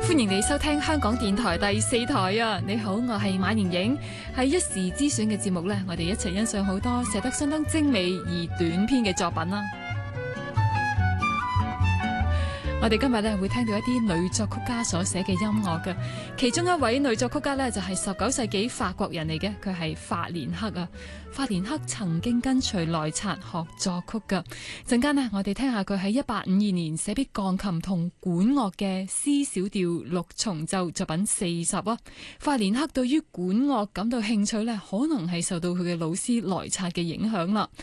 歡迎你收聽香港電台第4台啊！你好，我係馬妍瑩。喺一時之選嘅節目呢，我哋一齊欣賞好多寫得相當精美而短篇嘅作品啦。我哋今日咧會聽到一啲女作曲家所寫嘅音樂嘅，其中一位女作曲家呢，就係19世紀法國人嚟嘅，佢係法蓮克啊。法蓮克曾經跟隨萊察學作曲噶。陣間呢，我哋聽下佢喺1852年寫俾鋼琴同管樂嘅 C 小調6重奏作品40啊。法蓮克對於管樂感到興趣呢，可能係受到佢嘅老師萊察嘅影響啦。